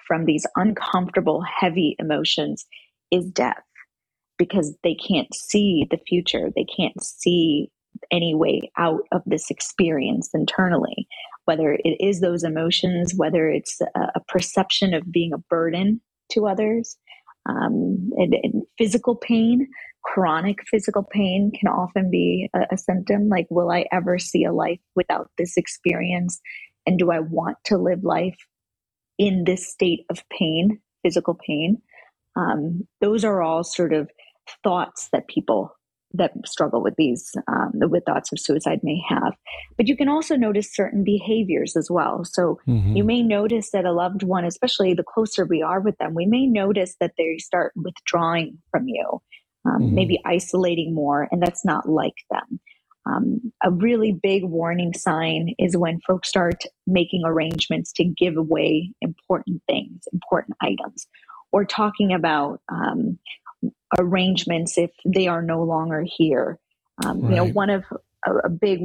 from these uncomfortable, heavy emotions is death, because they can't see the future. They can't see any way out of this experience internally, whether it is those emotions, whether it's a perception of being a burden to others. And physical pain, chronic physical pain can often be a symptom. Like, will I ever see a life without this experience? And do I want to live life in this state of pain, physical pain? Those are all sort of thoughts that people that struggle with these, with thoughts of suicide may have. But you can also notice certain behaviors as well. So you may notice that a loved one, especially the closer we are with them, we may notice that they start withdrawing from you, maybe isolating more, and that's not like them. A really big warning sign is when folks start making arrangements to give away important things, important items, or talking about arrangements if they are no longer here. You know, one of a big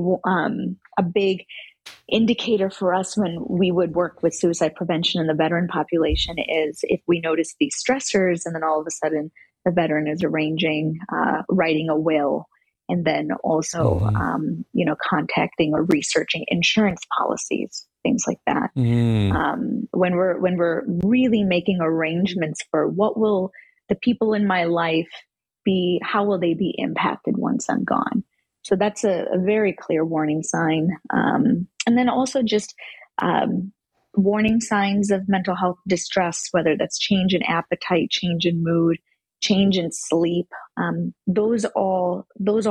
indicator for us when we would work with suicide prevention in the veteran population is if we notice these stressors, and then all of a sudden the veteran is arranging, writing a will, and then also, you know, contacting or researching insurance policies, things like that. When we're really making arrangements for what will the people in my life be, how will they be impacted once I'm gone? So that's a very clear warning sign. And then also just warning signs of mental health distress, whether that's change in appetite, change in mood, change in sleep. Those all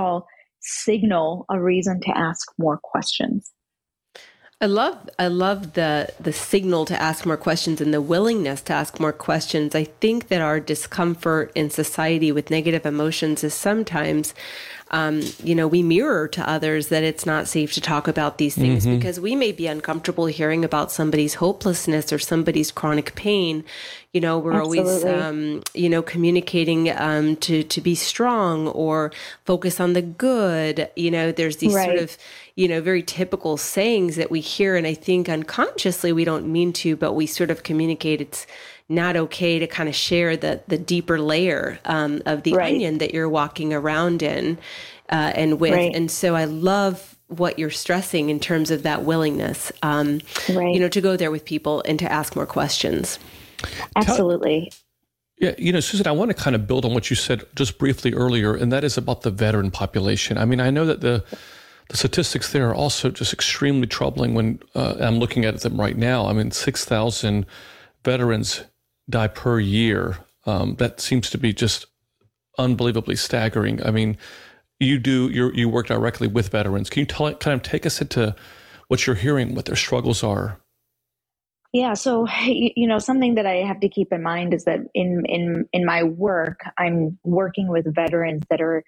signal a reason to ask more questions. I love the signal to ask more questions and the willingness to ask more questions. I think that our discomfort in society with negative emotions is sometimes, you know, we mirror to others that it's not safe to talk about these things because we may be uncomfortable hearing about somebody's hopelessness or somebody's chronic pain. You know, we're always, you know, communicating to be strong or focus on the good. You know, there's these sort of, you know, very typical sayings that we hear. And I think unconsciously we don't mean to, but we sort of communicate it's not okay to kind of share the deeper layer of the onion that you're walking around in and with. And so I love what you're stressing in terms of that willingness, you know, to go there with people and to ask more questions. Absolutely. Yeah, you know, Susan, I want to kind of build on what you said just briefly earlier, and that is about the veteran population. I mean, I know that the statistics there are also just extremely troubling when I'm looking at them right now. I mean, 6,000 veterans die per year. That seems to be just unbelievably staggering. I mean, you work directly with veterans. Can you kind of take us into what you're hearing, what their struggles are? Yeah. So, you know, something that I have to keep in mind is that in my work, I'm working with veterans that are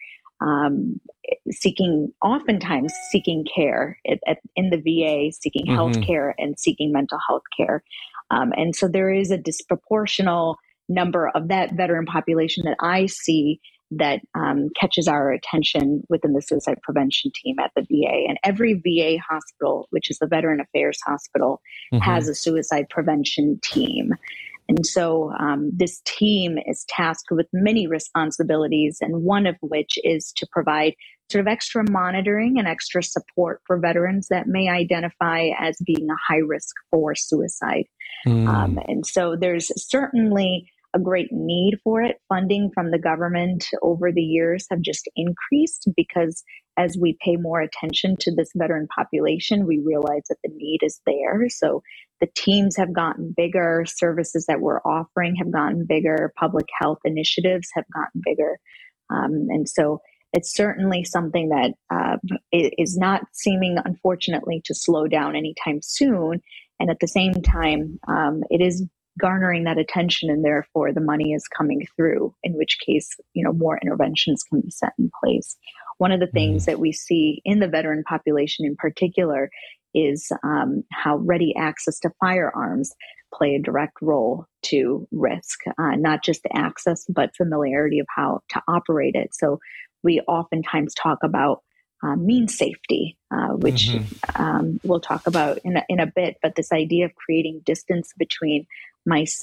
oftentimes seeking care in the VA, seeking health care and seeking mental health care. And so there is a disproportional number of that veteran population that I see that catches our attention within the suicide prevention team at the VA. And every VA hospital, which is the Veteran Affairs Hospital, has a suicide prevention team. And so this team is tasked with many responsibilities, and one of which is to provide sort of extra monitoring and extra support for veterans that may identify as being a high risk for suicide. And so there's certainly a great need for it. Funding from the government over the years have just increased because as we pay more attention to this veteran population, we realize that the need is there. So the teams have gotten bigger, services that we're offering have gotten bigger, public health initiatives have gotten bigger. And so it's certainly something that is not seeming, unfortunately, to slow down anytime soon. And at the same time, it is garnering that attention, and therefore the money is coming through, in which case, you know, more interventions can be set in place. One of the things that we see in the veteran population in particular is how ready access to firearms play a direct role to risk, not just the access, but familiarity of how to operate it. So we oftentimes talk about mean safety, which we'll talk about in a bit, but this idea of creating distance between myself